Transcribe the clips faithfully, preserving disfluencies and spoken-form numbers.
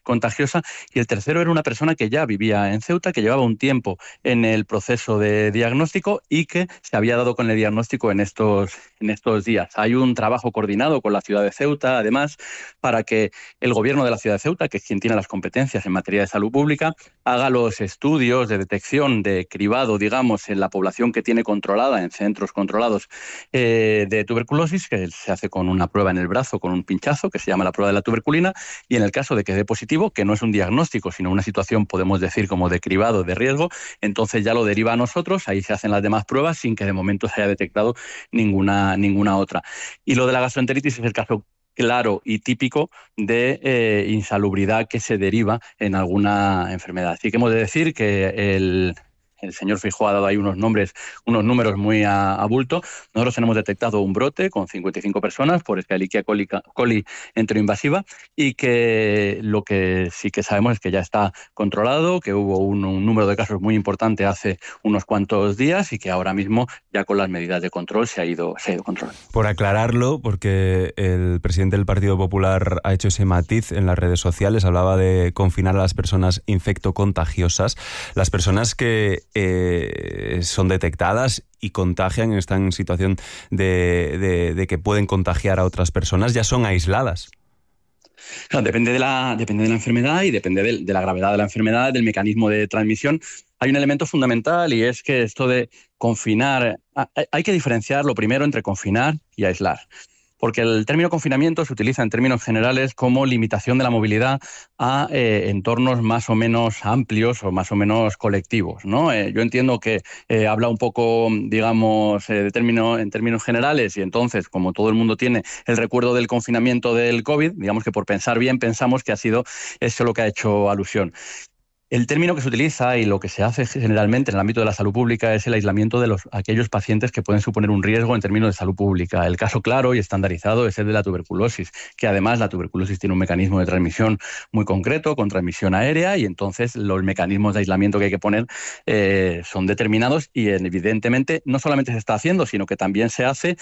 contagiosa, y el tercero era una persona que ya vivía en Ceuta, que llevaba un tiempo en el proceso de diagnóstico y que se había dado con el diagnóstico en estos, en estos días. Hay un trabajo coordinado con la ciudad de Ceuta, además, para que el gobierno de la ciudad de Ceuta, que es quien tiene las competencias en materia de salud pública, haga los estudios de detección de cribado, digamos, en la población que tiene controlada, en centros controlados eh, de tuberculosis, que se hace con una prueba en el brazo, con un pinchazo, que se llama la prueba de la tuberculina, y en el caso de que dé positivo, que no es un diagnóstico, sino una situación, podemos decir, como de cribado, de riesgo, entonces ya lo deriva a nosotros, ahí se hacen las demás pruebas sin que de momento se haya detectado ninguna, ninguna otra. Y lo de la gastroenteritis es el caso claro y típico de eh, insalubridad que se deriva en alguna enfermedad. Así que hemos de decir que el... El señor Feijóo ha dado ahí unos nombres, unos números muy a, a bulto. Nosotros hemos detectado un brote con cincuenta y cinco personas por Escherichia coli, coli enteroinvasiva, y que lo que sí que sabemos es que ya está controlado, que hubo un, un número de casos muy importante hace unos cuantos días y que ahora mismo ya con las medidas de control se ha ido, se ha ido controlando. Por aclararlo, porque el presidente del Partido Popular ha hecho ese matiz en las redes sociales, hablaba de confinar a las personas infectocontagiosas, las personas que Eh, son detectadas y contagian, están en situación de, de, de que pueden contagiar a otras personas, ya son aisladas. Claro, depende de la, depende de la enfermedad y depende de, de la gravedad de la enfermedad, del mecanismo de transmisión. Hay un elemento fundamental y es que esto de confinar, hay que diferenciar lo primero entre confinar y aislar. Porque el término confinamiento se utiliza en términos generales como limitación de la movilidad a eh, entornos más o menos amplios o más o menos colectivos, ¿no? Eh, yo entiendo que eh, habla un poco, digamos, eh, de término, en términos generales, y entonces, como todo el mundo tiene el recuerdo del confinamiento del COVID, digamos que por pensar bien pensamos que ha sido eso lo que ha hecho alusión. El término que se utiliza y lo que se hace generalmente en el ámbito de la salud pública es el aislamiento de los, aquellos pacientes que pueden suponer un riesgo en términos de salud pública. El caso claro y estandarizado es el de la tuberculosis, que además la tuberculosis tiene un mecanismo de transmisión muy concreto, con transmisión aérea, y entonces los mecanismos de aislamiento que hay que poner eh, son determinados y evidentemente no solamente se está haciendo, sino que también se hace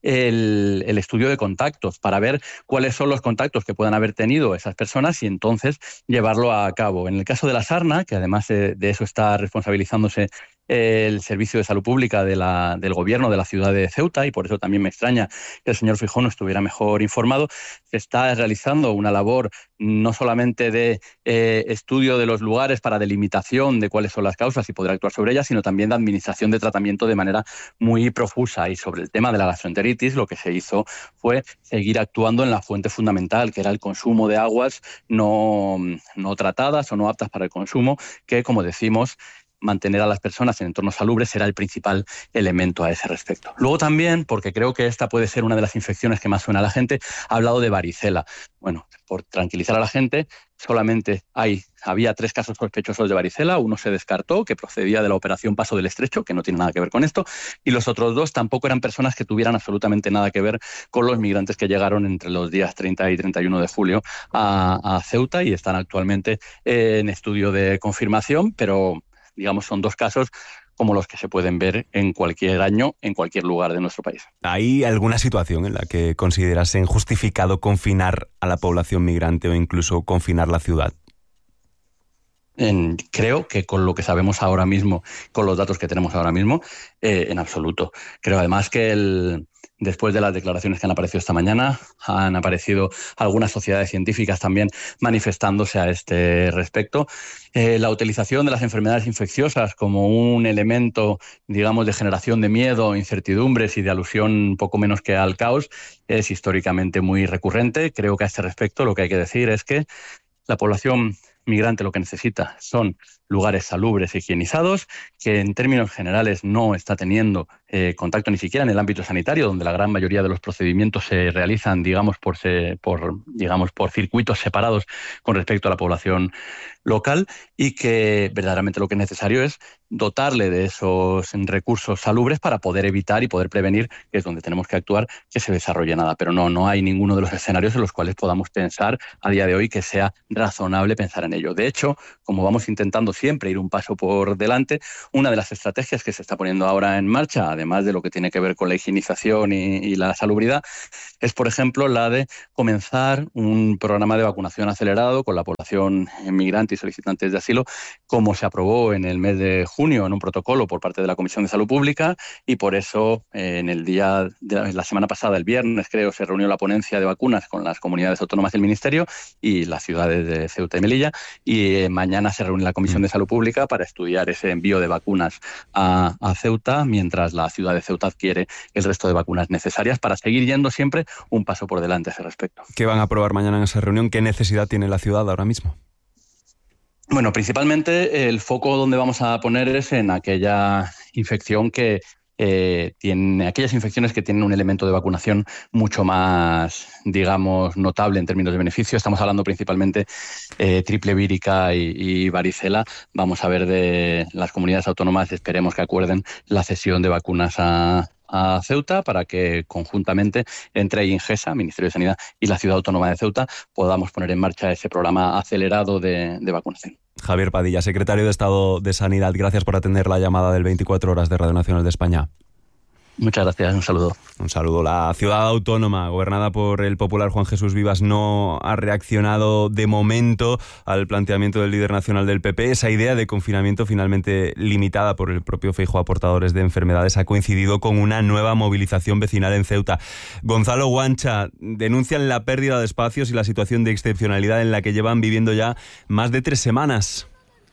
el, el estudio de contactos para ver cuáles son los contactos que puedan haber tenido esas personas y entonces llevarlo a cabo. En el caso de la sarna, que además de eso está responsabilizándose el Servicio de Salud Pública de la, del Gobierno de la ciudad de Ceuta, y por eso también me extraña que el señor Feijóo no estuviera mejor informado, se está realizando una labor no solamente de eh, estudio de los lugares para delimitación de cuáles son las causas y poder actuar sobre ellas, sino también de administración de tratamiento de manera muy profusa. Y sobre el tema de la gastroenteritis, lo que se hizo fue seguir actuando en la fuente fundamental, que era el consumo de aguas no, no tratadas o no aptas para el consumo, que, como decimos, mantener a las personas en entornos salubres será el principal elemento a ese respecto. Luego también, porque creo que esta puede ser una de las infecciones que más suena a la gente, ha hablado de varicela. Bueno, por tranquilizar a la gente, solamente hay, había tres casos sospechosos de varicela, uno se descartó, que procedía de la operación Paso del Estrecho, que no tiene nada que ver con esto, y los otros dos tampoco eran personas que tuvieran absolutamente nada que ver con los migrantes que llegaron entre los días treinta y treinta y uno de julio a, a Ceuta y están actualmente en estudio de confirmación, pero digamos, son dos casos como los que se pueden ver en cualquier año, en cualquier lugar de nuestro país. ¿Hay alguna situación en la que considerasen justificado confinar a la población migrante o incluso confinar la ciudad? En, creo que con lo que sabemos ahora mismo, con los datos que tenemos ahora mismo, eh, en absoluto. Creo además que el... Después de las declaraciones que han aparecido esta mañana, han aparecido algunas sociedades científicas también manifestándose a este respecto. Eh, la utilización de las enfermedades infecciosas como un elemento, digamos, de generación de miedo, incertidumbres y de alusión poco menos que al caos es históricamente muy recurrente. Creo que a este respecto lo que hay que decir es que la población migrante lo que necesita son lugares salubres e higienizados, que en términos generales no está teniendo eh, contacto ni siquiera en el ámbito sanitario, donde la gran mayoría de los procedimientos se realizan, digamos, por, se, por, digamos, por circuitos separados con respecto a la población local, y que verdaderamente lo que es necesario es dotarle de esos recursos salubres para poder evitar y poder prevenir, que es donde tenemos que actuar, que se desarrolle nada. Pero no, no hay ninguno de los escenarios en los cuales podamos pensar a día de hoy que sea razonable pensar en ello. De hecho, como vamos intentando siempre ir un paso por delante. Una de las estrategias que se está poniendo ahora en marcha, además de lo que tiene que ver con la higienización y, y la salubridad, es, por ejemplo, la de comenzar un programa de vacunación acelerado con la población migrante y solicitantes de asilo, como se aprobó en el mes de junio en un protocolo por parte de la Comisión de Salud Pública, y por eso eh, en el día de la semana pasada, el viernes creo, se reunió la ponencia de vacunas con las comunidades autónomas del Ministerio y las ciudades de Ceuta y Melilla, y eh, mañana se reúne la Comisión de Salud Pública para estudiar ese envío de vacunas a, a Ceuta, mientras la ciudad de Ceuta adquiere el resto de vacunas necesarias para seguir yendo siempre un paso por delante a ese respecto. ¿Qué van a aprobar mañana en esa reunión? ¿Qué necesidad tiene la ciudad ahora mismo? Bueno, principalmente el foco donde vamos a poner es en aquella infección que eh, tiene, aquellas infecciones que tienen un elemento de vacunación mucho más, digamos, notable en términos de beneficio. Estamos hablando principalmente eh, triple vírica y, y varicela. Vamos a ver de las comunidades autónomas, esperemos que acuerden la cesión de vacunas a a Ceuta para que conjuntamente entre Ingesa, Ministerio de Sanidad, y la Ciudad Autónoma de Ceuta podamos poner en marcha ese programa acelerado de, de vacunación. Javier Padilla, secretario de Estado de Sanidad, gracias por atender la llamada del veinticuatro horas de Radio Nacional de España. Muchas gracias, un saludo. Un saludo. La ciudad autónoma, gobernada por el popular Juan Jesús Vivas, no ha reaccionado de momento al planteamiento del líder nacional del P P. Esa idea de confinamiento, finalmente limitada por el propio Feijóo a portadores de enfermedades, ha coincidido con una nueva movilización vecinal en Ceuta. Gonzalo Guancha, denuncian la pérdida de espacios y la situación de excepcionalidad en la que llevan viviendo ya más de tres semanas.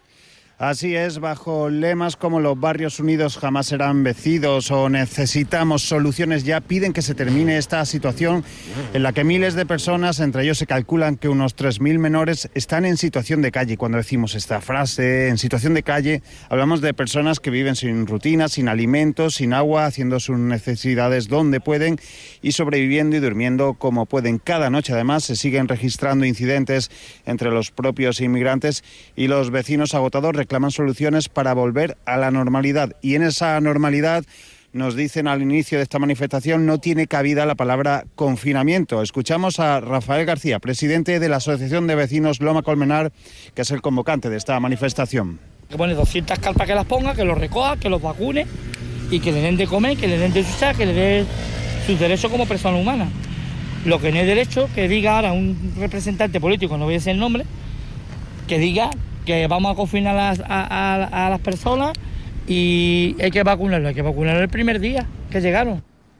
Así es, bajo lemas como los barrios unidos jamás serán vencidos o necesitamos soluciones ya, piden que se termine esta situación en la que miles de personas, entre ellos se calculan que unos tres mil menores, están en situación de calle. Cuando decimos esta frase, en situación de calle, hablamos de personas que viven sin rutina, sin alimentos, sin agua, haciendo sus necesidades donde pueden y sobreviviendo y durmiendo como pueden. Cada noche, además, se siguen registrando incidentes entre los propios inmigrantes y los vecinos agotados reclaman soluciones para volver a la normalidad. Y en esa normalidad, nos dicen al inicio de esta manifestación, no tiene cabida la palabra confinamiento. Escuchamos a Rafael García, presidente de la Asociación de Vecinos Loma Colmenar, que es el convocante de esta manifestación. Que pone doscientas carpas, que las ponga, que los recoja, que los vacune y que le den de comer, que le den de duchar, que le dé sus derechos como persona humana. Lo que no es derecho, que diga ahora un representante político, no voy a decir el nombre, que diga que vamos a confinar a las, a, a, a las personas y hay que vacunarlo, hay que vacunarlo el primer día que llegaron.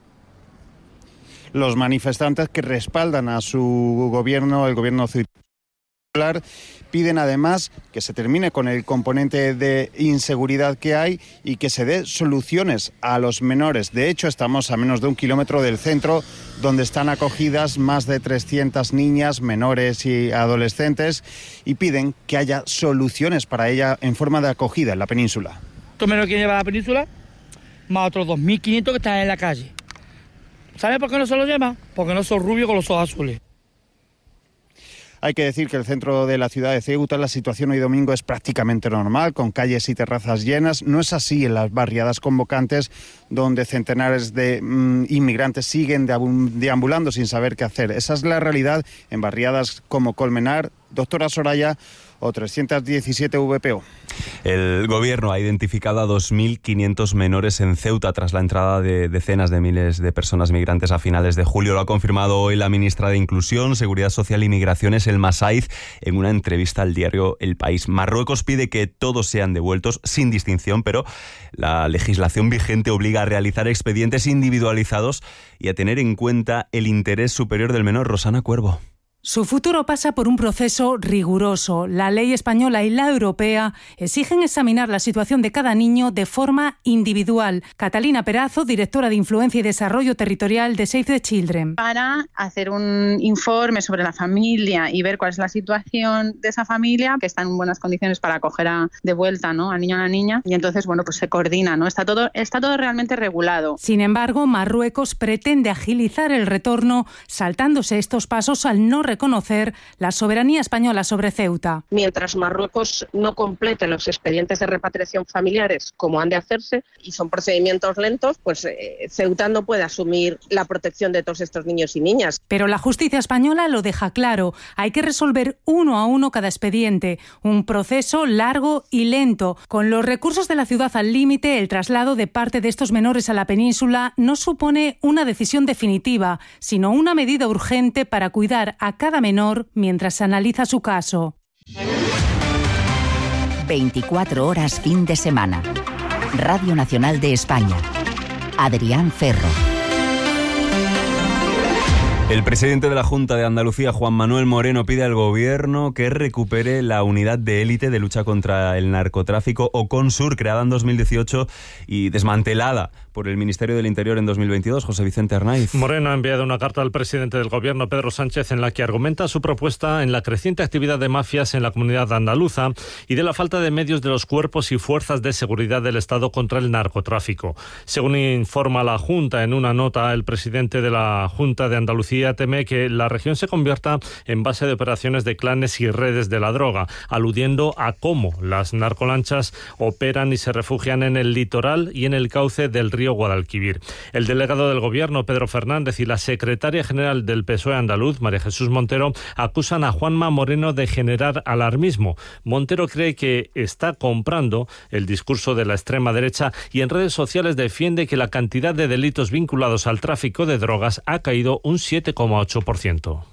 Los manifestantes que respaldan a su gobierno, el gobierno popular, piden además que se termine con el componente de inseguridad que hay y que se dé soluciones a los menores. De hecho, estamos a menos de un kilómetro del centro, donde están acogidas más de trescientas niñas, menores y adolescentes, y piden que haya soluciones para ella en forma de acogida en la península. Estos menores que llevan a la península, más otros dos mil quinientos que están en la calle. ¿Saben por qué no se los llevan? Porque no son rubios con los ojos azules. Hay que decir que el centro de la ciudad de Ceuta, la situación hoy domingo es prácticamente normal, con calles y terrazas llenas. No es así en las barriadas convocantes, donde centenares de mm, inmigrantes siguen deambulando sin saber qué hacer. Esa es la realidad en barriadas como Colmenar, Doctora Soraya o trescientos diecisiete V P O. El gobierno ha identificado a dos mil quinientos menores en Ceuta tras la entrada de decenas de miles de personas migrantes a finales de julio. Lo ha confirmado hoy la ministra de Inclusión, Seguridad Social y Migraciones, Elma Saiz, en una entrevista al diario El País. Marruecos pide que todos sean devueltos sin distinción, pero la legislación vigente obliga a realizar expedientes individualizados y a tener en cuenta el interés superior del menor. Rosana Cuervo. Su futuro pasa por un proceso riguroso. La ley española y la europea exigen examinar la situación de cada niño de forma individual. Catalina Perazo, directora de Influencia y Desarrollo Territorial de Save the Children. Para hacer un informe sobre la familia y ver cuál es la situación de esa familia, que está en buenas condiciones para acoger a, de vuelta, ¿no?, al niño o a la niña, y entonces, bueno, pues se coordina, ¿no? Está todo, está todo realmente regulado. Sin embargo, Marruecos pretende agilizar el retorno, saltándose estos pasos al no reconocer reconocer la soberanía española sobre Ceuta. Mientras Marruecos no complete los expedientes de repatriación familiares como han de hacerse, y son procedimientos lentos, pues eh, Ceuta no puede asumir la protección de todos estos niños y niñas. Pero la justicia española lo deja claro. Hay que resolver uno a uno cada expediente. Un proceso largo y lento. Con los recursos de la ciudad al límite, el traslado de parte de estos menores a la península no supone una decisión definitiva, sino una medida urgente para cuidar a cada menor mientras se analiza su caso. veinticuatro horas fin de semana. Radio Nacional de España. Adrián Ferro. El presidente de la Junta de Andalucía, Juan Manuel Moreno, pide al Gobierno que recupere la unidad de élite de lucha contra el narcotráfico, OCONSUR, creada en dos mil dieciocho y desmantelada por el Ministerio del Interior en dos mil veintidós. José Vicente Arnaiz. Moreno ha enviado una carta al presidente del Gobierno, Pedro Sánchez, en la que argumenta su propuesta en la creciente actividad de mafias en la comunidad andaluza y de la falta de medios de los cuerpos y fuerzas de seguridad del Estado contra el narcotráfico. Según informa la Junta en una nota, el presidente de la Junta de Andalucía teme que la región se convierta en base de operaciones de clanes y redes de la droga, aludiendo a cómo las narcolanchas operan y se refugian en el litoral y en el cauce del río Guadalquivir. El delegado del Gobierno, Pedro Fernández, y la secretaria general del P S O E andaluz, María Jesús Montero, acusan a Juanma Moreno de generar alarmismo. Montero cree que está comprando el discurso de la extrema derecha y en redes sociales defiende que la cantidad de delitos vinculados al tráfico de drogas ha caído un siete coma ocho por ciento.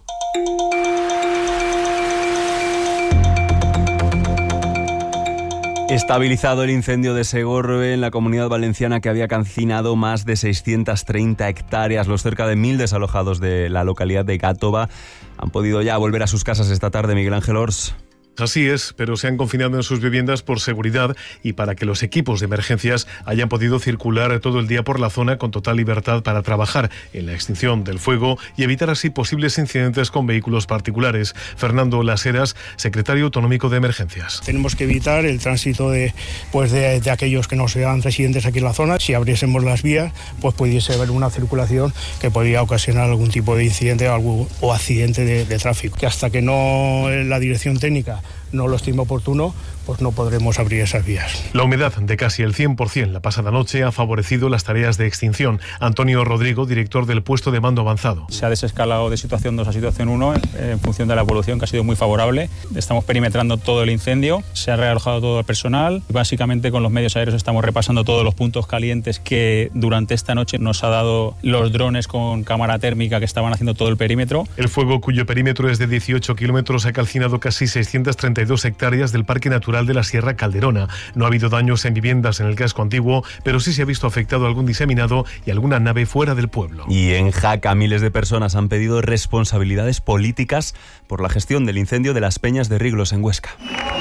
Estabilizado el incendio de Segorbe en la Comunidad Valenciana, que había calcinado más de seiscientas treinta hectáreas. Los cerca de mil desalojados de la localidad de Gátova han podido ya volver a sus casas esta tarde. Miguel Ángel Ors. Así es, pero se han confinado en sus viviendas por seguridad y para que los equipos de emergencias hayan podido circular todo el día por la zona con total libertad para trabajar en la extinción del fuego y evitar así posibles incidentes con vehículos particulares. Fernando Las Heras, secretario autonómico de Emergencias. Tenemos que evitar el tránsito de, pues de, de aquellos que no sean residentes aquí en la zona. Si abriésemos las vías, pues pudiese haber una circulación que podría ocasionar algún tipo de incidente o, algún, o accidente de, de tráfico. Que hasta que no la dirección técnica no lo estime oportuno, pues no podremos abrir esas vías. La humedad de casi el cien por ciento la pasada noche ha favorecido las tareas de extinción. Antonio Rodrigo, director del puesto de mando avanzado. Se ha desescalado de situación dos a situación uno en función de la evolución, que ha sido muy favorable. Estamos perimetrando todo el incendio, se ha realojado todo el personal. Básicamente con los medios aéreos estamos repasando todos los puntos calientes que durante esta noche nos ha dado los drones con cámara térmica que estaban haciendo todo el perímetro. El fuego, cuyo perímetro es de dieciocho kilómetros, ha calcinado casi seiscientas treinta y dos hectáreas del Parque Natural de la Sierra Calderona. No ha habido daños en viviendas en el casco antiguo, pero sí se ha visto afectado algún diseminado y alguna nave fuera del pueblo. Y en Jaca, miles de personas han pedido responsabilidades políticas por la gestión del incendio de las Peñas de Riglos en Huesca.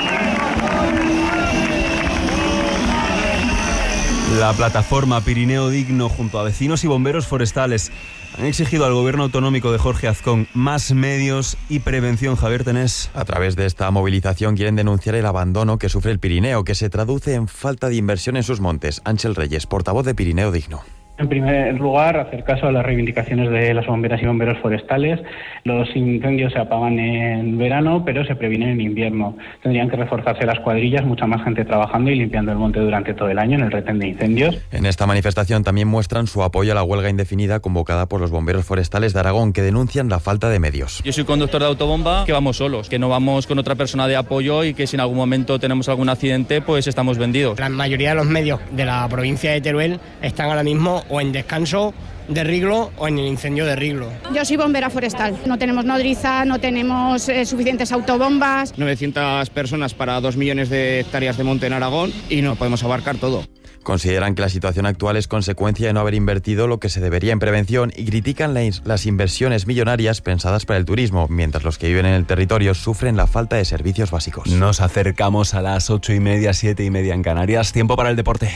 La plataforma Pirineo Digno, junto a vecinos y bomberos forestales, han exigido al gobierno autonómico de Jorge Azcón más medios y prevención. Javier Tenés. A través de esta movilización quieren denunciar el abandono que sufre el Pirineo, que se traduce en falta de inversión en sus montes. Ángel Reyes, portavoz de Pirineo Digno. En primer lugar, hacer caso a las reivindicaciones de las bomberas y bomberos forestales. Los incendios se apagan en verano, pero se previenen en invierno. Tendrían que reforzarse las cuadrillas, mucha más gente trabajando y limpiando el monte durante todo el año en el retén de incendios. En esta manifestación también muestran su apoyo a la huelga indefinida convocada por los bomberos forestales de Aragón, que denuncian la falta de medios. Yo soy conductor de autobomba, que vamos solos, que no vamos con otra persona de apoyo y que si en algún momento tenemos algún accidente, pues estamos vendidos. La mayoría de los medios de la provincia de Teruel están ahora mismo o en descanso de Riglo o en el incendio de Riglo. Yo soy bombera forestal. No tenemos nodriza, no tenemos eh, suficientes autobombas. novecientas personas para dos millones de hectáreas de monte en Aragón y no podemos abarcar todo. Consideran que la situación actual es consecuencia de no haber invertido lo que se debería en prevención y critican las inversiones millonarias pensadas para el turismo, mientras los que viven en el territorio sufren la falta de servicios básicos. Nos acercamos a las ocho y media, siete y media en Canarias. Tiempo para el deporte.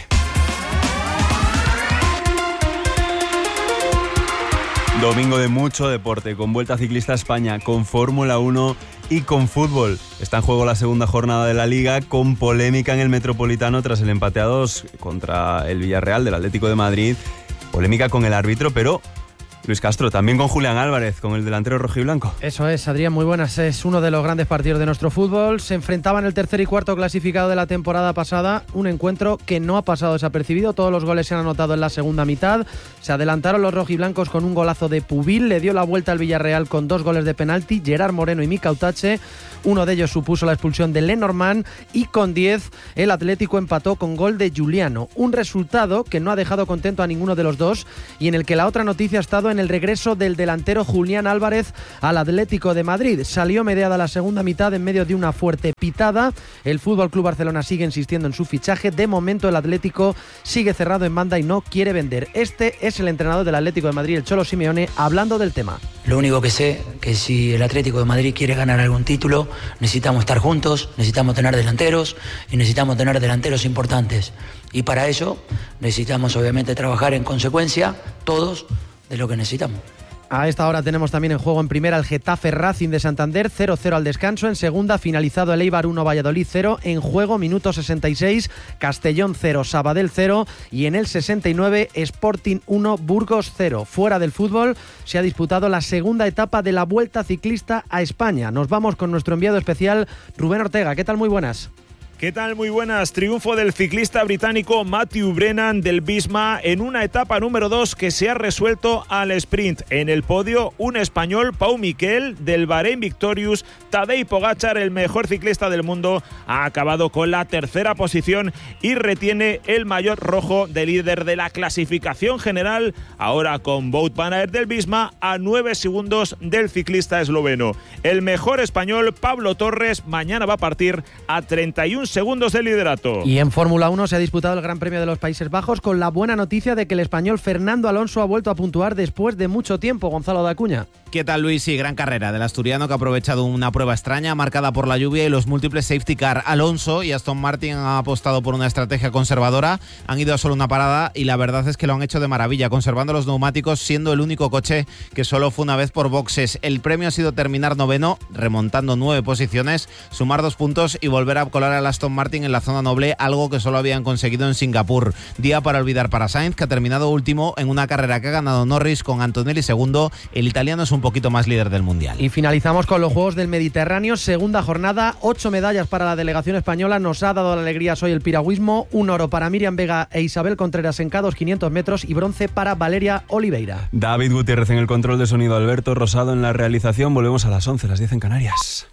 Domingo de mucho deporte, con Vuelta Ciclista a España, con Fórmula uno y con fútbol. Está en juego la segunda jornada de la Liga, con polémica en el Metropolitano tras el empate a dos contra el Villarreal del Atlético de Madrid. Polémica con el árbitro, pero Luis Castro, también con Julián Álvarez, con el delantero rojiblanco. Eso es, Adrián, muy buenas. Es uno de los grandes partidos de nuestro fútbol. Se enfrentaban el tercer y cuarto clasificado de la temporada pasada. Un encuentro que no ha pasado desapercibido. Todos los goles se han anotado en la segunda mitad. Se adelantaron los rojiblancos con un golazo de Pubil. Le dio la vuelta al Villarreal con dos goles de penalti, Gerard Moreno y Mika Utache. Uno de ellos supuso la expulsión de Lenormand y con diez el Atlético empató con gol de Giuliano. Un resultado que no ha dejado contento a ninguno de los dos y en el que la otra noticia ha estado en el regreso del delantero Julián Álvarez al Atlético de Madrid. Salió mediada la segunda mitad en medio de una fuerte pitada. El F C Barcelona sigue insistiendo en su fichaje. De momento el Atlético sigue cerrado en banda y no quiere vender. Este es el entrenador del Atlético de Madrid, el Cholo Simeone, hablando del tema. Lo único que sé que si el Atlético de Madrid quiere ganar algún título, necesitamos estar juntos, necesitamos tener delanteros y necesitamos tener delanteros importantes. Y para eso necesitamos obviamente trabajar en consecuencia todos de lo que necesitamos. A esta hora tenemos también en juego en primera el Getafe Racing de Santander, cero cero al descanso. En segunda, finalizado el Eibar uno, Valladolid cero. En juego, minuto sesenta y seis, Castellón cero, Sabadell cero. Y en el sesenta y nueve, Sporting uno, Burgos cero. Fuera del fútbol, se ha disputado la segunda etapa de la Vuelta Ciclista a España. Nos vamos con nuestro enviado especial, Rubén Ortega. ¿Qué tal? Muy buenas. ¿Qué tal? Muy buenas. Triunfo del ciclista británico Matthew Brennan del Visma en una etapa número dos que se ha resuelto al sprint. En el podio, un español, Pau Miquel, del Bahrein Victorious. Tadej Pogačar, el mejor ciclista del mundo, ha acabado con la tercera posición y retiene el maillot rojo de líder de la clasificación general, ahora con Wout van Aert del Visma a nueve segundos del ciclista esloveno. El mejor español, Pablo Torres, mañana va a partir a treinta y un segundos de liderato. Y en Fórmula uno se ha disputado el Gran Premio de los Países Bajos con la buena noticia de que el español Fernando Alonso ha vuelto a puntuar después de mucho tiempo. Gonzalo de Acuña. ¿Qué tal, Luis? Sí, gran carrera del asturiano que ha aprovechado una prueba extraña marcada por la lluvia y los múltiples safety car. Alonso y Aston Martin han apostado por una estrategia conservadora, han ido a solo una parada y la verdad es que lo han hecho de maravilla, conservando los neumáticos, siendo el único coche que solo fue una vez por boxes. El premio ha sido terminar noveno, remontando nueve posiciones, sumar dos puntos y volver a colar al Aston Martin en la zona noble, algo que solo habían conseguido en Singapur. Día para olvidar para Sainz, que ha terminado último en una carrera que ha ganado Norris con Antonelli segundo. El italiano es un poquito más líder del mundial. Y finalizamos con los Juegos del Mediterráneo, segunda jornada, ocho medallas para la delegación española. Nos ha dado la alegría hoy el piragüismo, un oro para Miriam Vega e Isabel Contreras en K dos quinientos metros y bronce para Valeria Oliveira. David Gutiérrez en el control de sonido, Alberto Rosado en la realización. Volvemos a las once, las diez en Canarias.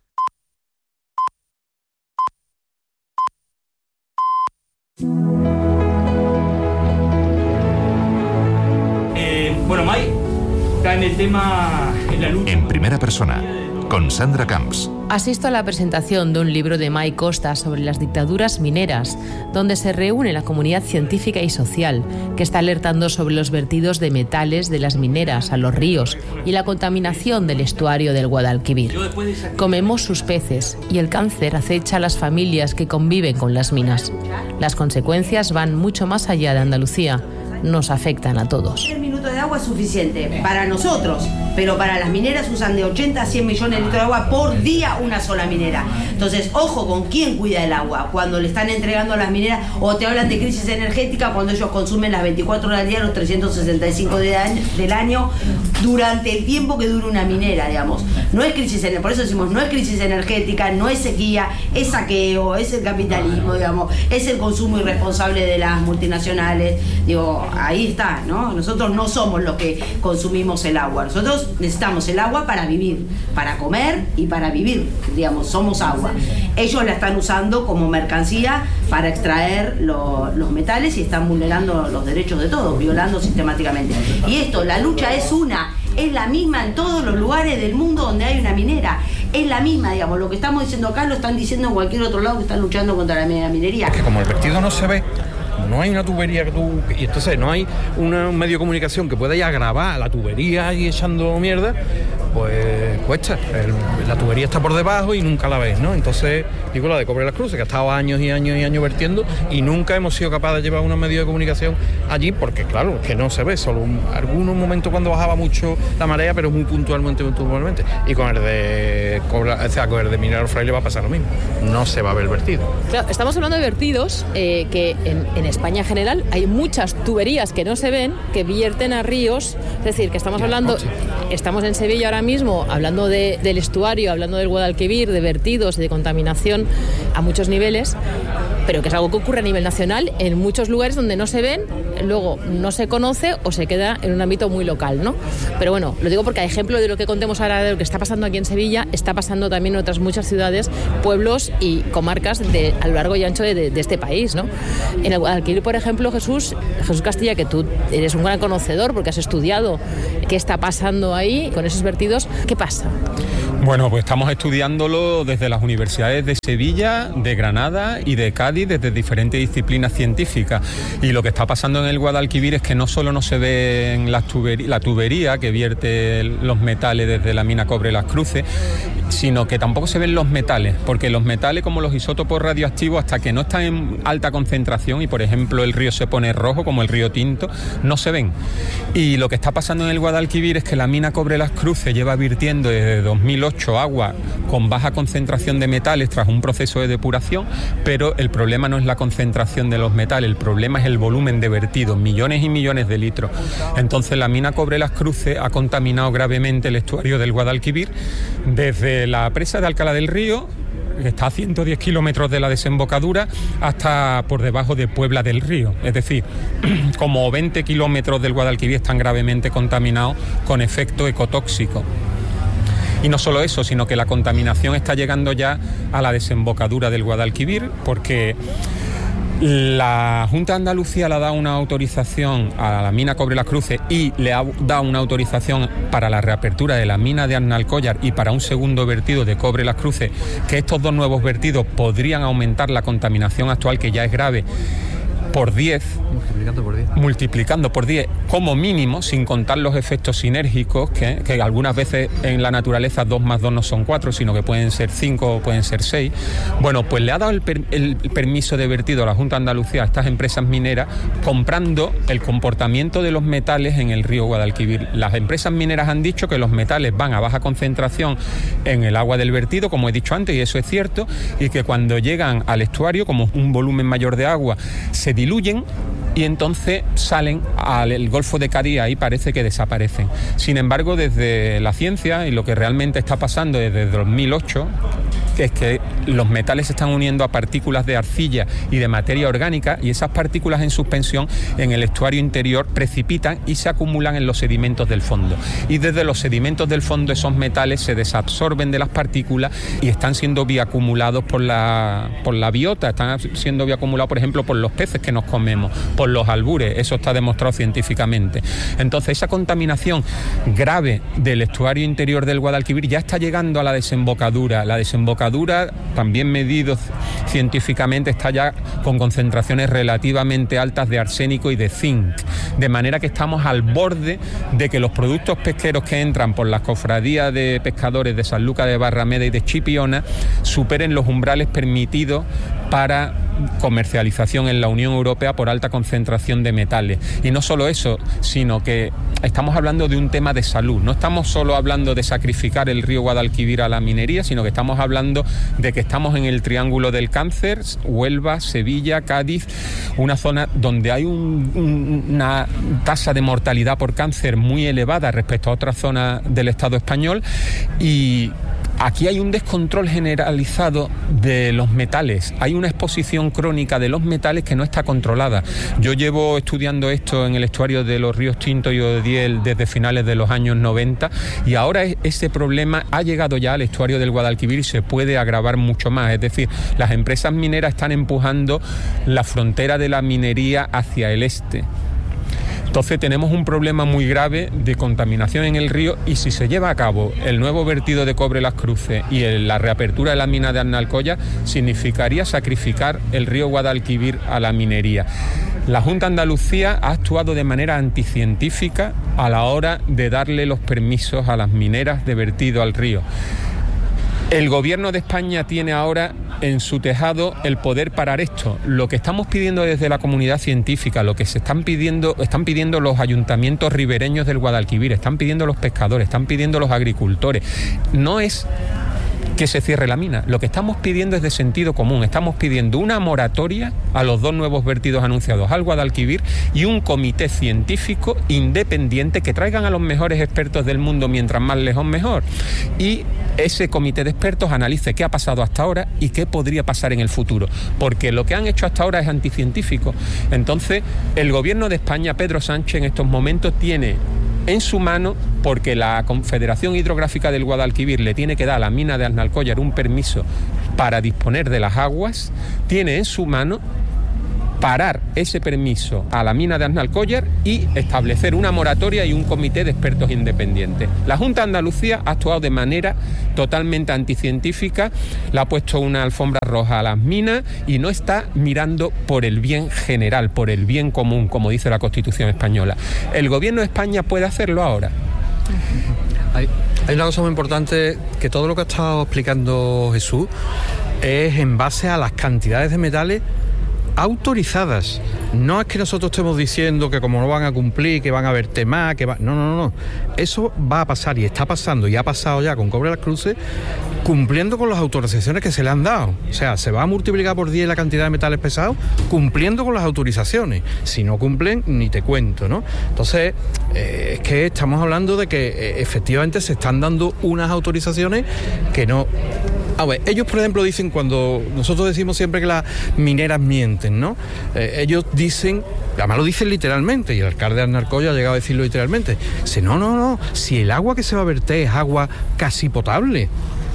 Eh, bueno, Mai, está en el tema en la lucha. En primera persona, con Sandra Camps. Asisto a la presentación de un libro de Mai Costa sobre las dictaduras mineras, donde se reúne la comunidad científica y social, que está alertando sobre los vertidos de metales de las mineras a los ríos y la contaminación del estuario del Guadalquivir. Comemos sus peces y el cáncer acecha a las familias que conviven con las minas. Las consecuencias van mucho más allá de Andalucía. Nos afectan a todos. diez minutos de agua es suficiente para nosotros, pero para las mineras usan de ochenta a cien millones de litros de agua por día una sola minera. Entonces, ojo con quién cuida el agua. Cuando le están entregando a las mineras, o te hablan de crisis energética cuando ellos consumen las veinticuatro horas al día, los trescientos sesenta y cinco de año, del año, durante el tiempo que dura una minera, digamos. No es crisis energética, por eso decimos, no es crisis energética, no es sequía, es saqueo, es el capitalismo, digamos, es el consumo irresponsable de las multinacionales, digo, ahí está, ¿no? Nosotros no somos los que consumimos el agua. Nosotros necesitamos el agua para vivir, para comer y para vivir, digamos, somos agua. Ellos la están usando como mercancía para extraer lo, los metales y están vulnerando los derechos de todos, violando sistemáticamente. Y esto, la lucha es una, es la misma en todos los lugares del mundo donde hay una minera. Es la misma, digamos, lo que estamos diciendo acá lo están diciendo en cualquier otro lado que están luchando contra la minería. Es que como el vertido no se ve, no hay una tubería que tú... Y entonces no hay una, un medio de comunicación que pueda ir a grabar la tubería y echando mierda, pues cuesta. El, la tubería está por debajo y nunca la ves, ¿no? Entonces, digo, la de Cobre las Cruces, que ha estado años y años y años vertiendo y nunca hemos sido capaces de llevar una medio de comunicación allí, porque claro, es que no se ve, solo un, algunos momentos cuando bajaba mucho la marea, pero muy puntualmente, muy puntualmente. Y con el de Cobra, o sea, con el de Mineral Fraile va a pasar lo mismo. No se va a ver vertido. Claro, estamos hablando de vertidos eh, que en, en España en general hay muchas tuberías que no se ven, que vierten a ríos. Es decir, que estamos hablando, estamos en Sevilla ahora mismo hablando de, del estuario, hablando del Guadalquivir, de vertidos y de contaminación a muchos niveles, pero que es algo que ocurre a nivel nacional en muchos lugares donde no se ven, luego no se conoce o se queda en un ámbito muy local, ¿no? Pero bueno, lo digo porque a ejemplo de lo que contemos ahora de lo que está pasando aquí en Sevilla, está pasando también en otras muchas ciudades, pueblos y comarcas de, a lo largo y ancho de, de, de este país, ¿no? En el Guadalquivir, por ejemplo, Jesús, Jesús Castilla, que tú eres un gran conocedor porque has estudiado qué está pasando ahí con esos vertidos, ¿qué pasa? Bueno, pues estamos estudiándolo desde las universidades de Sevilla, de Granada y de Cádiz, desde diferentes disciplinas científicas. Y lo que está pasando en el Guadalquivir es que no solo no se ve en la tubería, la tubería que vierte los metales desde la mina Cobre Las Cruces, sino que tampoco se ven los metales, porque los metales, como los isótopos radioactivos, hasta que no están en alta concentración y, por ejemplo, el río se pone rojo, como el río Tinto, no se ven. Y lo que está pasando en el Guadalquivir es que la mina Cobre Las Cruces lleva virtiendo desde dos mil ocho agua con baja concentración de metales tras un proceso de depuración, pero el problema no es la concentración de los metales, el problema es el volumen de vertido, millones y millones de litros. Entonces la mina Cobre Las Cruces ha contaminado gravemente el estuario del Guadalquivir desde la presa de Alcalá del Río, que está a ciento diez kilómetros de la desembocadura, hasta por debajo de Puebla del Río. Es decir, como veinte kilómetros del Guadalquivir están gravemente contaminados con efecto ecotóxico. Y no solo eso, sino que la contaminación está llegando ya a la desembocadura del Guadalquivir, porque la Junta de Andalucía le ha dado una autorización a la mina Cobre Las Cruces y le ha dado una autorización para la reapertura de la mina de Arnalcollar y para un segundo vertido de Cobre Las Cruces, que estos dos nuevos vertidos podrían aumentar la contaminación actual, que ya es grave, por diez, multiplicando por diez, multiplicando por diez como mínimo, sin contar los efectos sinérgicos, que, que algunas veces en la naturaleza dos más dos no son cuatro, sino que pueden ser cinco o pueden ser seis. Bueno, pues le ha dado el, per, el permiso de vertido a la Junta de Andalucía a estas empresas mineras, comprando el comportamiento de los metales en el río Guadalquivir. Las empresas mineras han dicho que los metales van a baja concentración en el agua del vertido, como he dicho antes, y eso es cierto, y que cuando llegan al estuario, como un volumen mayor de agua, se diluyen y entonces salen al Golfo de Cádiz y ahí parece que desaparecen. Sin embargo, desde la ciencia y lo que realmente está pasando desde dos mil ocho, que es que los metales se están uniendo a partículas de arcilla y de materia orgánica, y esas partículas en suspensión en el estuario interior precipitan y se acumulan en los sedimentos del fondo. Y desde los sedimentos del fondo esos metales se desabsorben de las partículas y están siendo bioacumulados por la, por la biota, están siendo bioacumulados, por ejemplo, por los peces que nos comemos, por los albures, eso está demostrado científicamente. Entonces esa contaminación grave del estuario interior del Guadalquivir ya está llegando a la desembocadura. La desembocadura, también medido científicamente, está ya con concentraciones relativamente altas de arsénico y de zinc, de manera que estamos al borde de que los productos pesqueros que entran por las cofradías de pescadores de Sanlúcar de Barrameda y de Chipiona superen los umbrales permitidos para comercialización en la Unión Europea por alta concentración de metales. Y no solo eso, sino que estamos hablando de un tema de salud. No estamos solo hablando de sacrificar el río Guadalquivir a la minería, sino que estamos hablando de que estamos en el triángulo del cáncer, Huelva, Sevilla, Cádiz, una zona donde hay un, un, una tasa de mortalidad por cáncer muy elevada respecto a otras zonas del Estado español, y aquí hay un descontrol generalizado de los metales, hay una exposición crónica de los metales que no está controlada. Yo llevo estudiando esto en el estuario de los ríos Tinto y Odiel desde finales de los años noventa, y ahora ese problema ha llegado ya al estuario del Guadalquivir y se puede agravar mucho más. Es decir, las empresas mineras están empujando la frontera de la minería hacia el este. Entonces tenemos un problema muy grave de contaminación en el río, y si se lleva a cabo el nuevo vertido de Cobre Las Cruces y el, la reapertura de la mina de Arnalcollar, significaría sacrificar el río Guadalquivir a la minería. La Junta de Andalucía ha actuado de manera anticientífica a la hora de darle los permisos a las mineras de vertido al río. El Gobierno de España tiene ahora en su tejado el poder parar esto. Lo que estamos pidiendo desde la comunidad científica, lo que se están pidiendo, están pidiendo los ayuntamientos ribereños del Guadalquivir, están pidiendo los pescadores, están pidiendo los agricultores, no es que se cierre la mina. Lo que estamos pidiendo es de sentido común. Estamos pidiendo una moratoria a los dos nuevos vertidos anunciados al Guadalquivir y un comité científico independiente que traigan a los mejores expertos del mundo, mientras más lejos mejor. Y ese comité de expertos analice qué ha pasado hasta ahora y qué podría pasar en el futuro. Porque lo que han hecho hasta ahora es anticientífico. Entonces, el Gobierno de España, Pedro Sánchez, en estos momentos tiene en su mano, porque la Confederación Hidrográfica del Guadalquivir le tiene que dar a la mina de Aznalcóllar un permiso para disponer de las aguas, tiene en su mano parar ese permiso a la mina de Aznalcóllar y establecer una moratoria y un comité de expertos independientes. La Junta de Andalucía ha actuado de manera totalmente anticientífica, le ha puesto una alfombra roja a las minas y no está mirando por el bien general, por el bien común, como dice la Constitución española. ¿El Gobierno de España puede hacerlo ahora? Hay, hay una cosa muy importante, que todo lo que ha estado explicando Jesús es en base a las cantidades de metales autorizadas. No es que nosotros estemos diciendo que como no van a cumplir, que van a verter más, que va... No, no, no. Eso va a pasar y está pasando y ha pasado ya con Cobre Las Cruces, cumpliendo con las autorizaciones que se le han dado. O sea, se va a multiplicar por diez la cantidad de metales pesados cumpliendo con las autorizaciones. Si no cumplen, ni te cuento, ¿no? Entonces, eh, es que estamos hablando de que eh, efectivamente se están dando unas autorizaciones que no... A ver, ellos, por ejemplo, dicen, cuando nosotros decimos siempre que las mineras mienten, ¿no? Eh, ellos dicen, además lo dicen literalmente, y el alcalde de Aznalcóllar ha llegado a decirlo literalmente, dice, no, no, no, si el agua que se va a verter es agua casi potable.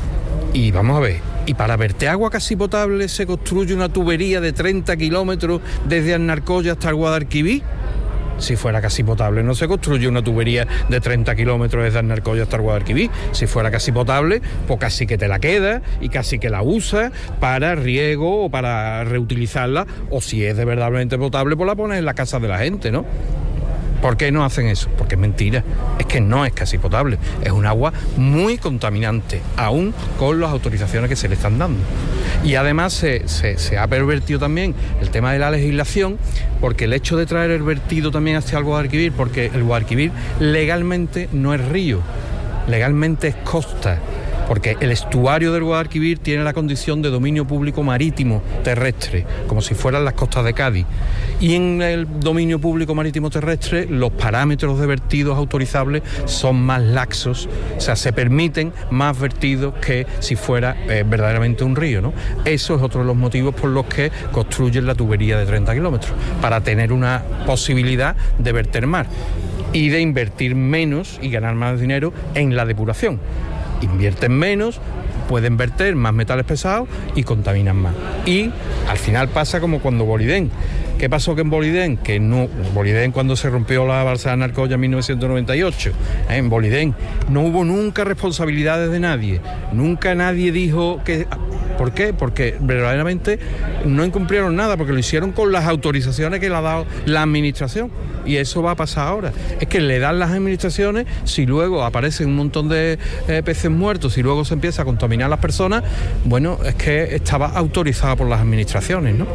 Y vamos a ver, y para verter agua casi potable se construye una tubería de treinta kilómetros desde Aznalcóllar hasta el Guadalquivir. Si fuera casi potable, no se construye una tubería de treinta kilómetros desde Aznalcóllar hasta el Guadalquivir. Si fuera casi potable, pues casi que te la queda y casi que la usas para riego o para reutilizarla, o si es de verdaderamente potable, pues la pones en la casa de la gente, ¿no? ¿Por qué no hacen eso? Porque es mentira, es que no es casi potable, es un agua muy contaminante, aún con las autorizaciones que se le están dando. Y además se, se, se ha pervertido también el tema de la legislación, porque el hecho de traer el vertido también hacia el Guadalquivir, porque el Guadalquivir legalmente no es río, legalmente es costa, porque el estuario del Guadalquivir tiene la condición de dominio público marítimo terrestre, como si fueran las costas de Cádiz. Y en el dominio público marítimo terrestre los parámetros de vertidos autorizables son más laxos, o sea, se permiten más vertidos que si fuera eh, verdaderamente un río, ¿no? Eso es otro de los motivos por los que construyen la tubería de treinta kilómetros, para tener una posibilidad de verter más y de invertir menos y ganar más dinero en la depuración. Invierten menos, pueden verter más metales pesados y contaminan más. Y al final pasa como cuando Bolidén. ¿Qué pasó que en Bolidén? Que no, Bolidén cuando se rompió la balsa de Aznalcóllar en mil novecientos noventa y ocho, ¿eh? En Bolidén no hubo nunca responsabilidades de nadie, nunca nadie dijo que... ¿Por qué? Porque verdaderamente no incumplieron nada, porque lo hicieron con las autorizaciones que le ha dado la administración. Y eso va a pasar ahora. Es que le dan las administraciones, si luego aparecen un montón de eh, peces muertos, si luego se empieza a contaminar a las personas, bueno, es que estaba autorizada por las administraciones, ¿no?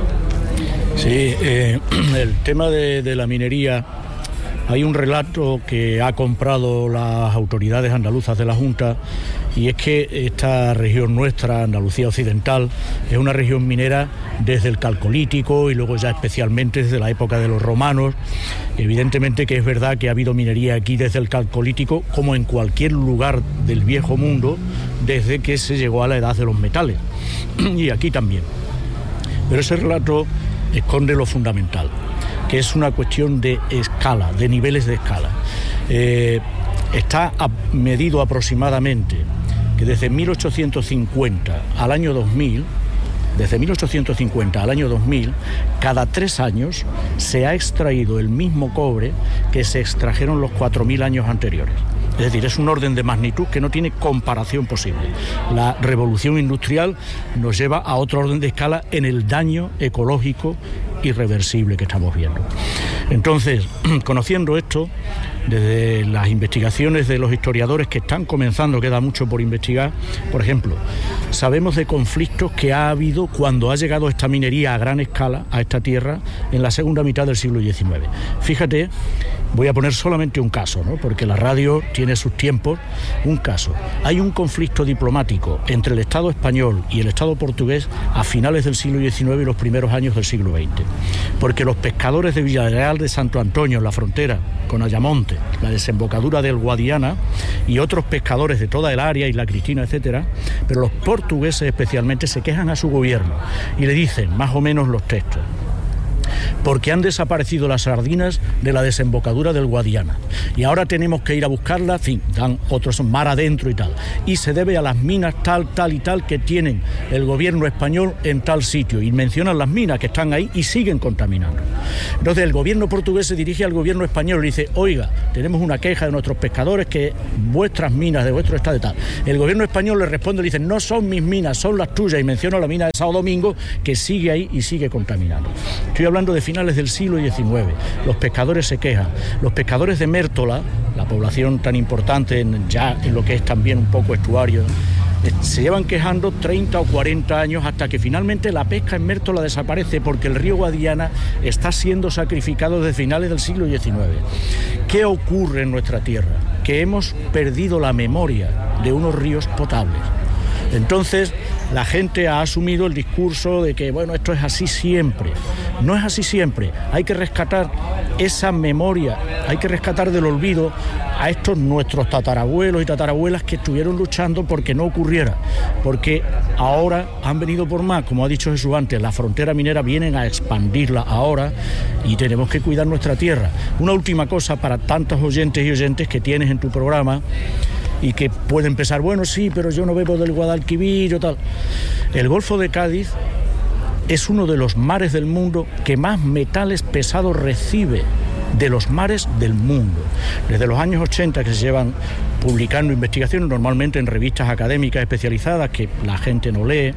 Sí, eh, el tema de, de la minería, hay un relato que ha comprado las autoridades andaluzas de la Junta, y es que esta región nuestra, Andalucía Occidental, es una región minera desde el Calcolítico y luego ya especialmente desde la época de los romanos. Evidentemente que es verdad que ha habido minería aquí desde el Calcolítico, como en cualquier lugar del viejo mundo, desde que se llegó a la edad de los metales, y aquí también. Pero ese relato esconde lo fundamental, que es una cuestión de escala, de niveles de escala. Eh, está medido aproximadamente que desde mil ochocientos cincuenta al año dos mil, desde mil ochocientos cincuenta al año dos mil, cada tres años se ha extraído el mismo cobre que se extrajeron los cuatro mil años anteriores. Es decir, es un orden de magnitud que no tiene comparación posible. La revolución industrial nos lleva a otro orden de escala en el daño ecológico irreversible que estamos viendo. Entonces, conociendo esto, desde las investigaciones de los historiadores que están comenzando, queda mucho por investigar, por ejemplo, sabemos de conflictos que ha habido cuando ha llegado esta minería a gran escala a esta tierra en la segunda mitad del siglo diecinueve. Fíjate, voy a poner solamente un caso, ¿no? Porque la radio tiene sus tiempos. Un caso. Hay un conflicto diplomático entre el Estado español y el Estado portugués a finales del siglo diecinueve y los primeros años del siglo veinte. Porque los pescadores de Villarreal de Santo Antonio, en la frontera con Ayamonte, la desembocadura del Guadiana, y otros pescadores de toda el área, Isla Cristina, etcétera, pero los portugueses especialmente se quejan a su gobierno y le dicen más o menos los textos: porque han desaparecido las sardinas de la desembocadura del Guadiana y ahora tenemos que ir a buscarlas, en fin, dan otros mar adentro y tal, y se debe a las minas tal, tal y tal que tienen el gobierno español en tal sitio, y mencionan las minas que están ahí y siguen contaminando. Entonces el gobierno portugués se dirige al gobierno español y dice: oiga, tenemos una queja de nuestros pescadores que vuestras minas de vuestro estado y tal. El gobierno español le responde y dice: no son mis minas, son las tuyas, y menciona la mina de Sao Domingo que sigue ahí y sigue contaminando. Estoy hablando de finales del siglo diecinueve. Los pescadores se quejan. Los pescadores de Mértola, la población tan importante en, ya en lo que es también un poco estuario, se llevan quejando treinta o cuarenta años hasta que finalmente la pesca en Mértola desaparece porque el río Guadiana está siendo sacrificado desde finales del siglo diecinueve. ¿Qué ocurre en nuestra tierra? Que hemos perdido la memoria de unos ríos potables. Entonces la gente ha asumido el discurso de que, bueno, esto es así siempre. No es así siempre. Hay que rescatar esa memoria, hay que rescatar del olvido a estos nuestros tatarabuelos y tatarabuelas que estuvieron luchando porque no ocurriera. Porque ahora han venido por más, como ha dicho Jesús antes, la frontera minera vienen a expandirla ahora y tenemos que cuidar nuestra tierra. Una última cosa para tantos oyentes y oyentes que tienes en tu programa y que pueden pensar: bueno, sí, pero yo no bebo del Guadalquivir o tal. El Golfo de Cádiz es uno de los mares del mundo que más metales pesados recibe de los mares del mundo. Desde los años ochenta que se llevan publicando investigaciones, normalmente en revistas académicas especializadas que la gente no lee,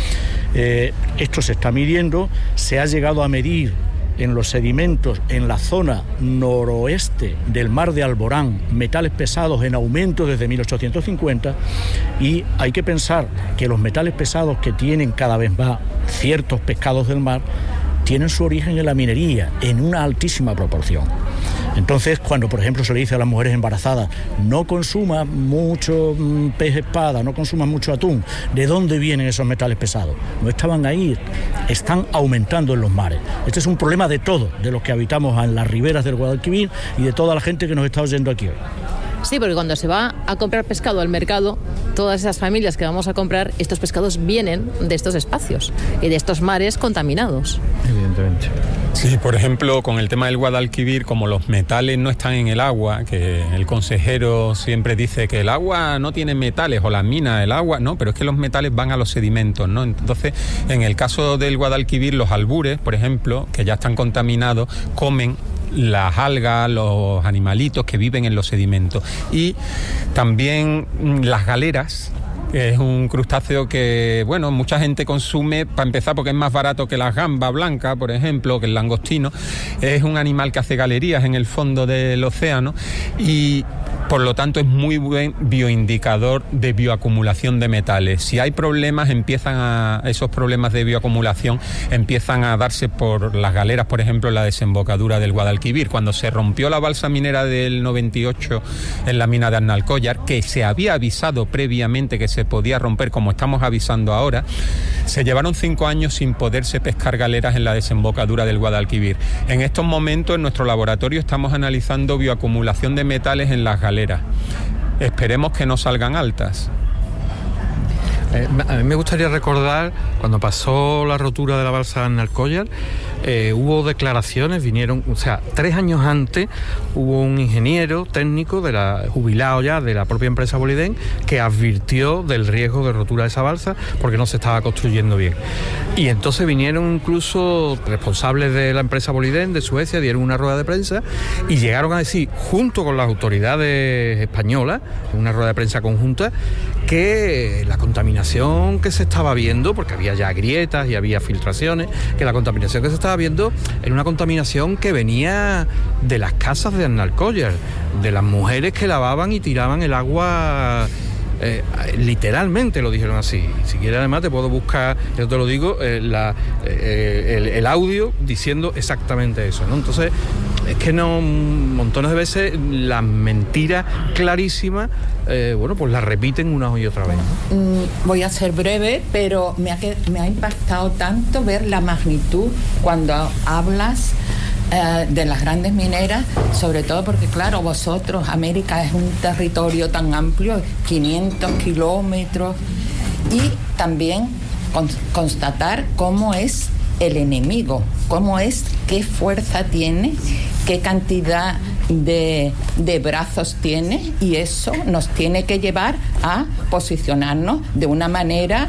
eh, esto se está midiendo, se ha llegado a medir en los sedimentos en la zona noroeste del mar de Alborán metales pesados en aumento desde mil ochocientos cincuenta, y hay que pensar que los metales pesados que tienen cada vez más ciertos pescados del mar tienen su origen en la minería en una altísima proporción. Entonces, cuando por ejemplo se le dice a las mujeres embarazadas: no consumas mucho mmm, pez espada, no consumas mucho atún, ¿de dónde vienen esos metales pesados? No estaban ahí, están aumentando en los mares. Este es un problema de todos, de los que habitamos en las riberas del Guadalquivir y de toda la gente que nos está oyendo aquí hoy. Sí, porque cuando se va a comprar pescado al mercado, todas esas familias que vamos a comprar, estos pescados vienen de estos espacios y de estos mares contaminados. Evidentemente. Sí, por ejemplo, con el tema del Guadalquivir, como los metales no están en el agua, que el consejero siempre dice que el agua no tiene metales, o las minas, el agua, no, pero es que los metales van a los sedimentos, ¿no? Entonces, en el caso del Guadalquivir, los albures, por ejemplo, que ya están contaminados, comen las algas, los animalitos que viven en los sedimentos. Y también las galeras, que es un crustáceo que, bueno, mucha gente consume, para empezar, porque es más barato que la gamba blanca, por ejemplo, que el langostino. Es un animal que hace galerías en el fondo del océano y por lo tanto es muy buen bioindicador de bioacumulación de metales. Si hay problemas, empiezan a, esos problemas de bioacumulación empiezan a darse por las galeras, por ejemplo, en la desembocadura del Guadalquivir. Cuando se rompió la balsa minera del noventa y ocho en la mina de Arnalcollar, que se había avisado previamente que se podía romper, como estamos avisando ahora, se llevaron cinco años sin poderse pescar galeras en la desembocadura del Guadalquivir. En estos momentos en nuestro laboratorio estamos analizando bioacumulación de metales en las galeras. Esperemos que no salgan altas. Eh, a mí me gustaría recordar cuando pasó la rotura de la balsa Narcollar, eh, hubo declaraciones, vinieron, o sea, tres años antes hubo un ingeniero técnico de la jubilado ya de la propia empresa Boliden que advirtió del riesgo de rotura de esa balsa porque no se estaba construyendo bien. Y entonces vinieron incluso responsables de la empresa Boliden de Suecia, dieron una rueda de prensa y llegaron a decir, junto con las autoridades españolas, en una rueda de prensa conjunta, que la contaminación que se estaba viendo, porque había ya grietas y había filtraciones, que la contaminación que se estaba viendo era una contaminación que venía de las casas de Arnalcollar, de las mujeres que lavaban y tiraban el agua. Eh, literalmente lo dijeron así. Si quieres, además te puedo buscar, yo te lo digo, eh, la, eh, el, el audio diciendo exactamente eso, ¿no? Entonces es que no, montones de veces las mentiras clarísimas, eh, bueno, pues las repiten una y otra vez, ¿no? Mm, voy a ser breve, pero me ha, me ha impactado tanto ver la magnitud cuando hablas Eh, de las grandes mineras, sobre todo porque, claro, vosotros, América es un territorio tan amplio, quinientos kilómetros, y también con, constatar cómo es el enemigo, cómo es, qué fuerza tiene, qué cantidad de, de brazos tiene, y eso nos tiene que llevar a posicionarnos de una manera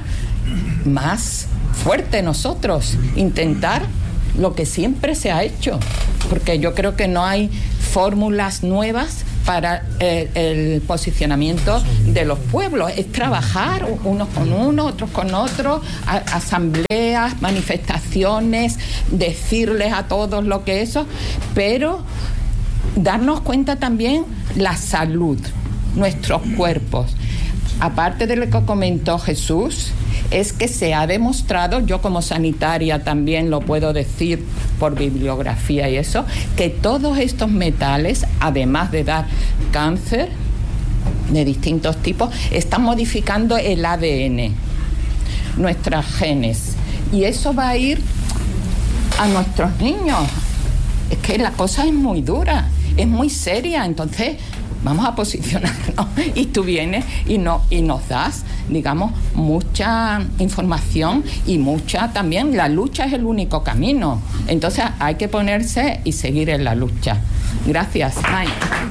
más fuerte nosotros, intentar lo que siempre se ha hecho, porque yo creo que no hay fórmulas nuevas para eh, el posicionamiento de los pueblos. Es trabajar unos con unos, otros con otros, a, asambleas, manifestaciones, decirles a todos lo que eso, pero darnos cuenta también la salud, nuestros cuerpos. Aparte de lo que comentó Jesús, es que se ha demostrado, yo como sanitaria también lo puedo decir por bibliografía y eso, que todos estos metales, además de dar cáncer de distintos tipos, están modificando el A D N, nuestros genes, y eso va a ir a nuestros niños. Es que la cosa es muy dura, es muy seria, entonces vamos a posicionarnos, y tú vienes y, no, y nos das, digamos, mucha información y mucha también, la lucha es el único camino, entonces hay que ponerse y seguir en la lucha. Gracias. Bye.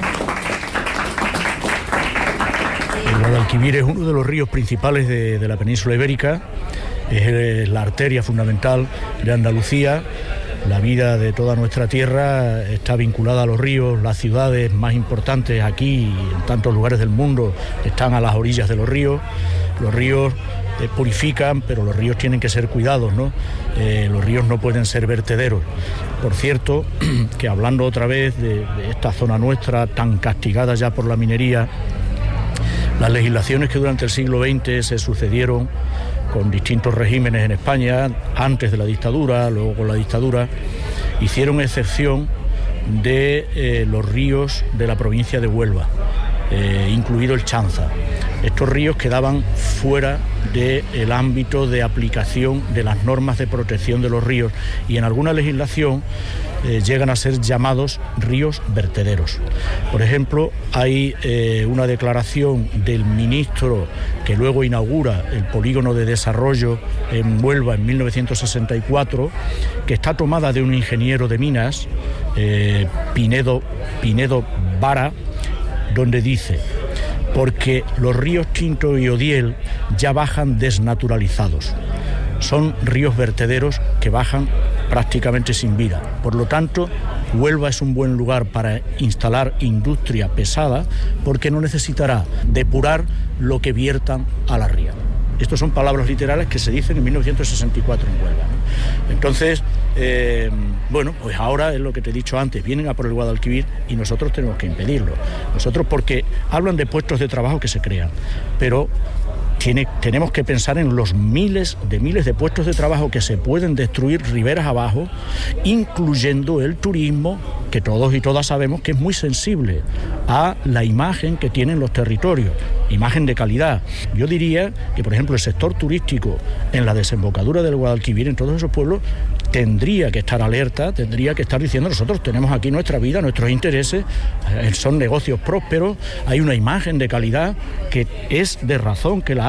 El Guadalquivir es uno de los ríos principales de, de la península ibérica, es la arteria fundamental de Andalucía. La vida de toda nuestra tierra está vinculada a los ríos, las ciudades más importantes aquí y en tantos lugares del mundo están a las orillas de los ríos. Los ríos eh, purifican, pero los ríos tienen que ser cuidados, ¿no? Eh, los ríos no pueden ser vertederos. Por cierto, que hablando otra vez de, de esta zona nuestra tan castigada ya por la minería, las legislaciones que durante el siglo veinte se sucedieron con distintos regímenes en España, antes de la dictadura, luego con la dictadura, hicieron excepción de eh, los ríos de la provincia de Huelva, eh, incluido el Chanza. Estos ríos quedaban fuera del ámbito de aplicación de las normas de protección de los ríos y en alguna legislación eh, llegan a ser llamados ríos vertederos. Por ejemplo, hay eh, una declaración del ministro que luego inaugura el polígono de desarrollo en Huelva en mil novecientos sesenta y cuatro, que está tomada de un ingeniero de minas, eh, Pinedo, Pinedo Vara, donde dice: porque los ríos Tinto y Odiel ya bajan desnaturalizados. Son ríos vertederos que bajan prácticamente sin vida. Por lo tanto, Huelva es un buen lugar para instalar industria pesada porque no necesitará depurar lo que viertan a la ría. Estas son palabras literales que se dicen en mil novecientos sesenta y cuatro en Huelva, ¿no? Entonces, eh, bueno, pues ahora es lo que te he dicho antes, vienen a por el Guadalquivir y nosotros tenemos que impedirlo. Nosotros, porque hablan de puestos de trabajo que se crean, pero tiene, tenemos que pensar en los miles de miles de puestos de trabajo que se pueden destruir riberas abajo, incluyendo el turismo, que todos y todas sabemos que es muy sensible a la imagen que tienen los territorios, imagen de calidad. Yo diría que, por ejemplo, el sector turístico en la desembocadura del Guadalquivir, en todos esos pueblos, tendría que estar alerta, tendría que estar diciendo: nosotros tenemos aquí nuestra vida, nuestros intereses, son negocios prósperos, hay una imagen de calidad que es de razón que la hay.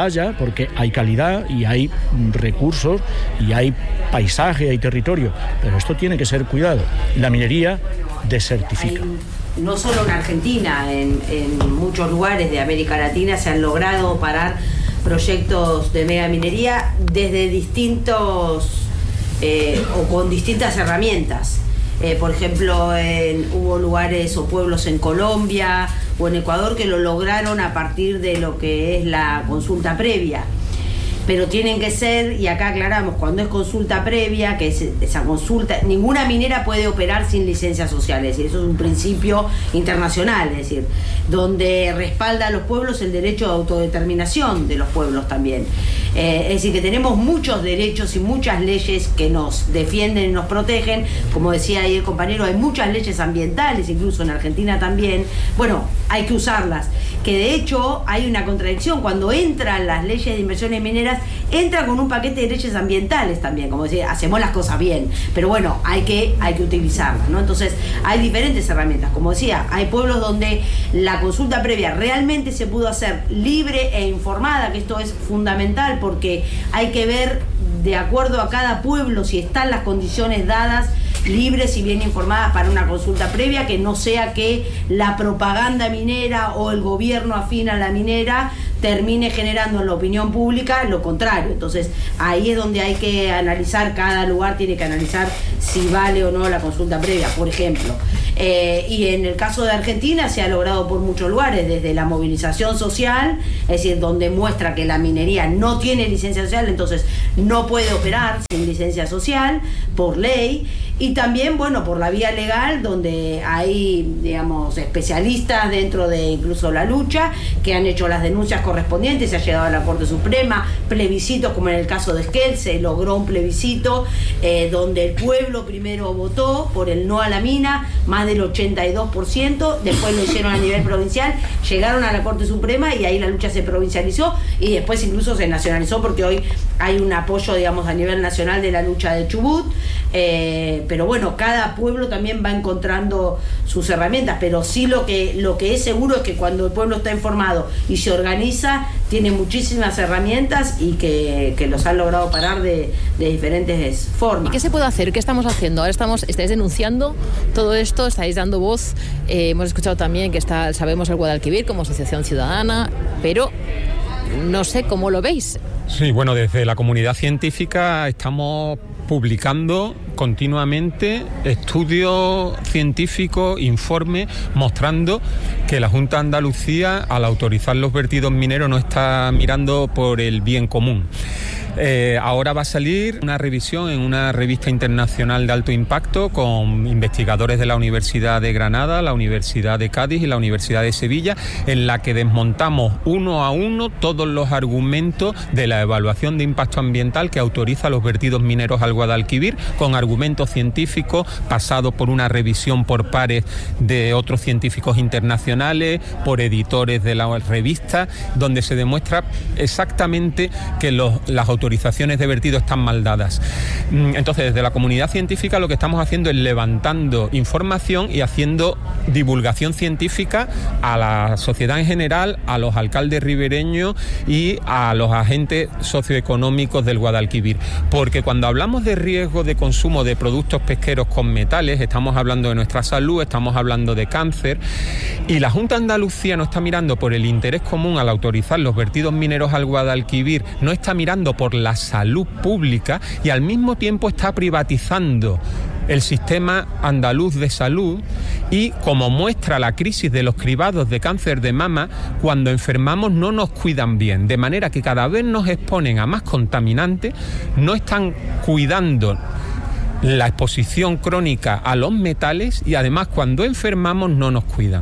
haya, porque hay calidad y hay recursos y hay paisaje, hay territorio, pero esto tiene que ser cuidado. La minería desertifica. Hay, no solo en Argentina, en, en muchos lugares de América Latina se han logrado parar proyectos de megaminería desde distintos eh, o con distintas herramientas. Eh, por ejemplo, en, hubo lugares o pueblos en Colombia o en Ecuador que lo lograron a partir de lo que es la consulta previa. Pero tienen que ser, y acá aclaramos, cuando es consulta previa, que es esa consulta, ninguna minera puede operar sin licencia social, es decir, eso es un principio internacional, es decir, donde respalda a los pueblos el derecho de autodeterminación de los pueblos también. Eh, es decir, que tenemos muchos derechos y muchas leyes que nos defienden y nos protegen, como decía ahí el compañero, hay muchas leyes ambientales, incluso en Argentina también, bueno, hay que usarlas, que de hecho hay una contradicción, cuando entran las leyes de inversiones mineras, entra con un paquete de leyes ambientales también, como decir, hacemos las cosas bien, pero bueno, hay que, hay que utilizarlas, ¿no? Entonces, hay diferentes herramientas, como decía, hay pueblos donde la consulta previa realmente se pudo hacer libre e informada, que esto es fundamental porque hay que ver de acuerdo a cada pueblo si están las condiciones dadas, libres y bien informadas para una consulta previa, que no sea que la propaganda minera o el gobierno afín a la minera termine generando en la opinión pública lo contrario. Entonces ahí es donde hay que analizar, cada lugar tiene que analizar si vale o no la consulta previa, por ejemplo. Eh, y en el caso de Argentina se ha logrado por muchos lugares, desde la movilización social, es decir, donde muestra que la minería no tiene licencia social, entonces no puede operar sin licencia social por ley, y también, bueno, por la vía legal, donde hay, digamos, especialistas dentro de incluso la lucha, que han hecho las denuncias correspondientes, se ha llegado a la Corte Suprema, plebiscitos como en el caso de Esquel, se logró un plebiscito eh, donde el pueblo primero votó por el no a la mina, más del ochenta y dos por ciento, después lo hicieron a nivel provincial, llegaron a la Corte Suprema y ahí la lucha se provincializó y después incluso se nacionalizó, porque hoy hay un apoyo, digamos, a nivel nacional de la lucha de Chubut, eh, pero bueno, cada pueblo también va encontrando sus herramientas, pero sí lo que, lo que es seguro es que cuando el pueblo está informado y se organiza, tiene muchísimas herramientas y que, que los han logrado parar de, de diferentes formas. ¿Y qué se puede hacer? ¿Qué estamos haciendo? Ahora estamos, estáis denunciando todo esto, estáis dando voz, eh, hemos escuchado también que está, sabemos el Guadalquivir como asociación ciudadana, pero no sé cómo lo veis. Sí, bueno, desde la comunidad científica estamos publicando continuamente estudios científicos, informes, mostrando que la Junta de Andalucía, al autorizar los vertidos mineros, no está mirando por el bien común. Eh, ahora va a salir una revisión en una revista internacional de alto impacto con investigadores de la Universidad de Granada, la Universidad de Cádiz y la Universidad de Sevilla, en la que desmontamos uno a uno todos los argumentos de la evaluación de impacto ambiental que autoriza los vertidos mineros al Guadalquivir, con argumentos científicos pasados por una revisión por pares de otros científicos internacionales, por editores de la revista, donde se demuestra exactamente que los, las autorizaciones autorizaciones de vertido están mal dadas. Entonces, desde la comunidad científica lo que estamos haciendo es levantando información y haciendo divulgación científica a la sociedad en general, a los alcaldes ribereños y a los agentes socioeconómicos del Guadalquivir. Porque cuando hablamos de riesgo de consumo de productos pesqueros con metales, estamos hablando de nuestra salud, estamos hablando de cáncer, y la Junta de Andalucía no está mirando por el interés común al autorizar los vertidos mineros al Guadalquivir, no está mirando por la salud pública, y al mismo tiempo está privatizando el sistema andaluz de salud, y como muestra la crisis de los cribados de cáncer de mama, cuando enfermamos no nos cuidan bien, de manera que cada vez nos exponen a más contaminantes, no están cuidando la exposición crónica a los metales, y además cuando enfermamos no nos cuidan.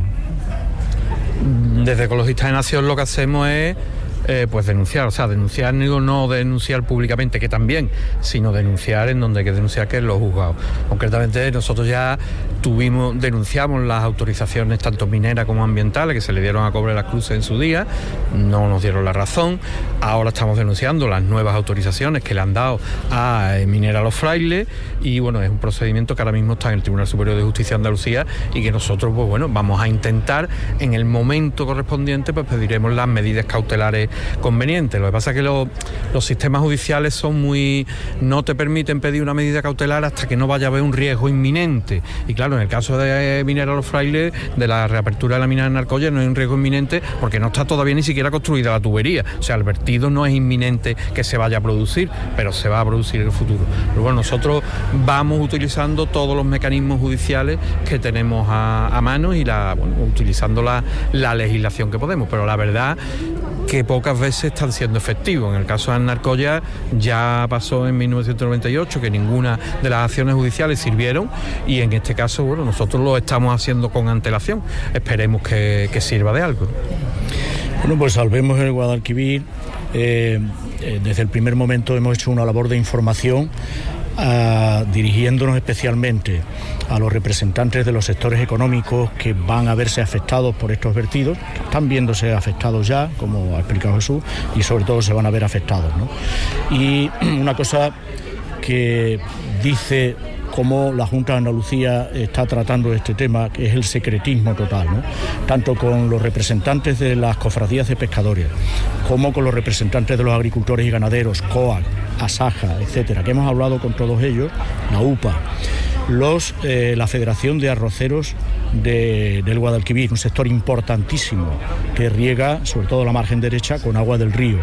Desde Ecologistas de Nación lo que hacemos es Eh, pues denunciar, o sea, denunciar, digo, no denunciar públicamente, que también, sino denunciar en donde hay que denunciar, que es los juzgados. Concretamente, nosotros ya tuvimos, denunciamos las autorizaciones tanto mineras como ambientales que se le dieron a Cobre las Cruces en su día, no nos dieron la razón. Ahora estamos denunciando las nuevas autorizaciones que le han dado a Minera Los Frailes, y bueno, es un procedimiento que ahora mismo está en el Tribunal Superior de Justicia de Andalucía, y que nosotros, pues bueno, vamos a intentar, en el momento correspondiente, pues pediremos las medidas cautelares conveniente. Lo que pasa es que lo, los sistemas judiciales son muy... no te permiten pedir una medida cautelar hasta que no vaya a haber un riesgo inminente. Y claro, en el caso de Minera Los Frailes, de la reapertura de la mina de Narcoya, no hay un riesgo inminente porque no está todavía ni siquiera construida la tubería. O sea, el vertido no es inminente que se vaya a producir, pero se va a producir en el futuro. Pero bueno, nosotros vamos utilizando todos los mecanismos judiciales que tenemos a, a mano y la, bueno, utilizando la, la legislación que podemos, pero la verdad que pocas veces están siendo efectivos. En el caso de Narcoya ya pasó en mil novecientos noventa y ocho que ninguna de las acciones judiciales sirvieron, y en este caso, bueno, nosotros lo estamos haciendo con antelación. Esperemos que, que sirva de algo. Bueno, pues Salvemos el Guadalquivir. Eh, eh, desde el primer momento hemos hecho una labor de información, Uh, dirigiéndonos especialmente a los representantes de los sectores económicos que van a verse afectados por estos vertidos, que están viéndose afectados ya, como ha explicado Jesús, y sobre todo se van a ver afectados, ¿no? Y una cosa que dice cómo la Junta de Andalucía está tratando este tema, que es el secretismo total, ¿no? Tanto con los representantes de las cofradías de pescadores, como con los representantes de los agricultores y ganaderos, COAG, ASAJA, etcétera, que hemos hablado con todos ellos, la UPA, los, eh, la Federación de Arroceros de, del Guadalquivir, un sector importantísimo que riega sobre todo la margen derecha con agua del río,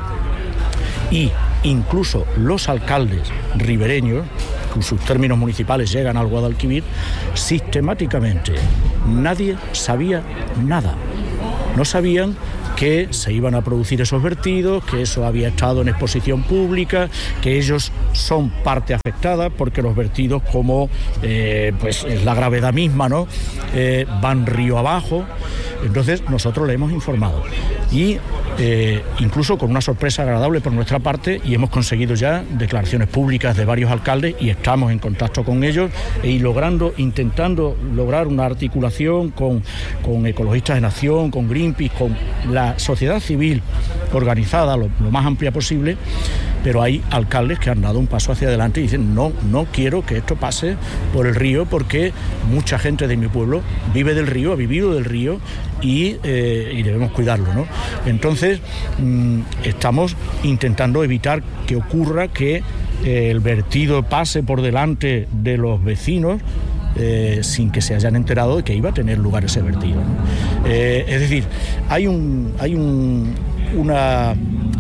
y incluso los alcaldes ribereños, con sus términos municipales llegan al Guadalquivir, sistemáticamente nadie sabía nada. No sabían que se iban a producir esos vertidos, que eso había estado en exposición pública, que ellos son parte afectada porque los vertidos, como eh, pues es la gravedad misma, ¿no? Eh, van río abajo. Entonces nosotros le hemos informado y eh, incluso con una sorpresa agradable por nuestra parte, y hemos conseguido ya declaraciones públicas de varios alcaldes y estamos en contacto con ellos y logrando, intentando lograr una articulación con, con Ecologistas en Acción, con Greenpeace, con la sociedad civil organizada lo, lo más amplia posible, pero hay alcaldes que han dado un paso hacia adelante y dicen no, no quiero que esto pase por el río porque mucha gente de mi pueblo vive del río, ha vivido del río y, eh, y debemos cuidarlo, ¿no? Entonces mmm, estamos intentando evitar que ocurra que eh, el vertido pase por delante de los vecinos Eh, sin que se hayan enterado de que iba a tener lugar ese vertido, ¿no? Eh, es decir, hay un hay un, una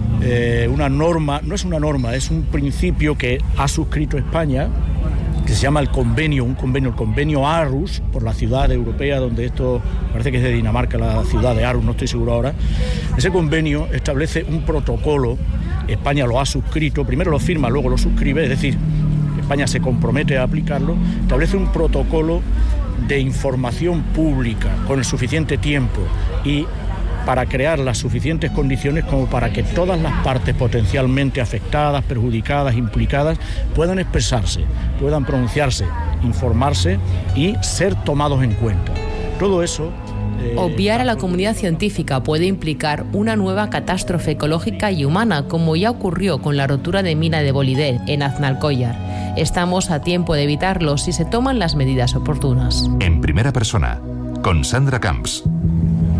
eh, una norma, no es una norma, es un principio que ha suscrito España, que se llama el convenio, un convenio, el convenio Aarhus, por la ciudad europea donde esto, parece que es de Dinamarca, la ciudad de Aarhus, no estoy seguro ahora. Ese convenio establece un protocolo, España lo ha suscrito, primero lo firma, luego lo suscribe, es decir, España se compromete a aplicarlo, establece un protocolo de información pública con el suficiente tiempo y para crear las suficientes condiciones como para que todas las partes potencialmente afectadas, perjudicadas, implicadas, puedan expresarse, puedan pronunciarse, informarse y ser tomados en cuenta. Todo eso... Eh, Obviar a la comunidad científica puede implicar una nueva catástrofe ecológica y humana, como ya ocurrió con la rotura de mina de Bolidé en Aznalcóllar. Estamos a tiempo de evitarlo si se toman las medidas oportunas. En primera persona, con Sandra Camps.